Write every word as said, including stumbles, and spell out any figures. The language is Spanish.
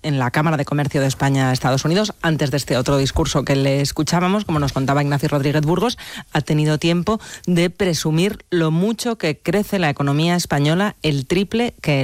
en la Cámara de Comercio de España-Estados Unidos. Antes de este otro discurso que le escuchábamos, como nos contaba Ignacio Rodríguez Burgos, ha tenido tiempo de presumir lo mucho que crece la economía española, el triple que